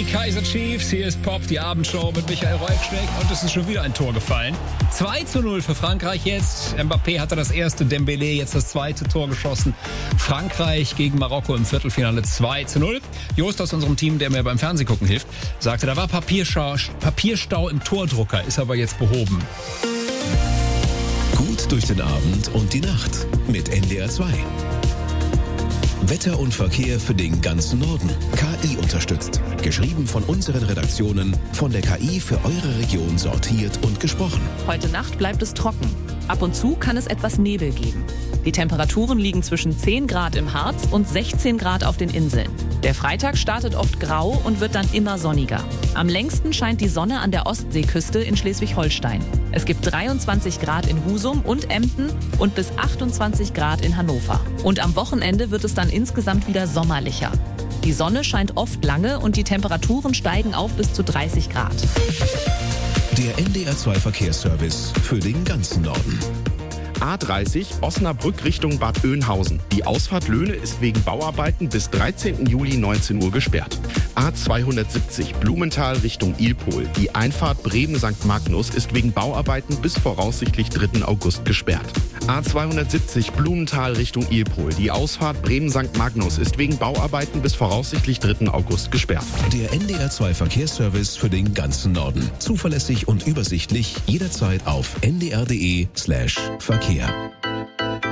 Die Kaiser Chiefs, hier ist Pop, die Abendshow mit Michael Rollschneck und es ist schon wieder ein Tor gefallen. 2:0 für Frankreich jetzt. Mbappé hatte das erste, Dembélé jetzt das zweite Tor geschossen. Frankreich gegen Marokko im Viertelfinale 2:0. Jost aus unserem Team, der mir beim Fernsehgucken hilft, sagte, da war Papierstau im Tordrucker, ist aber jetzt behoben. Gut durch den Abend und die Nacht mit NDR 2. Wetter und Verkehr für den ganzen Norden. KI unterstützt. Geschrieben von unseren Redaktionen, von der KI für eure Region sortiert und gesprochen. Heute Nacht bleibt es trocken. Ab und zu kann es etwas Nebel geben. Die Temperaturen liegen zwischen 10 Grad im Harz und 16 Grad auf den Inseln. Der Freitag startet oft grau und wird dann immer sonniger. Am längsten scheint die Sonne an der Ostseeküste in Schleswig-Holstein. Es gibt 23 Grad in Husum und Emden und bis 28 Grad in Hannover. Und am Wochenende wird es dann insgesamt wieder sommerlicher. Die Sonne scheint oft lange und die Temperaturen steigen auf bis zu 30 Grad. Der NDR 2 Verkehrsservice für den ganzen Norden. A30 Osnabrück Richtung Bad Oeynhausen. Die Ausfahrt Löhne ist wegen Bauarbeiten bis 13. Juli 19 Uhr gesperrt. A270 Blumenthal Richtung Ilpol. Die Einfahrt Bremen-St. Magnus ist wegen Bauarbeiten bis voraussichtlich 3. August gesperrt. A270 Blumenthal Richtung Ilpol. Die Ausfahrt Bremen-St. Magnus ist wegen Bauarbeiten bis voraussichtlich 3. August gesperrt. Der NDR 2 Verkehrsservice für den ganzen Norden. Zuverlässig und übersichtlich jederzeit auf ndr.de/Verkehr.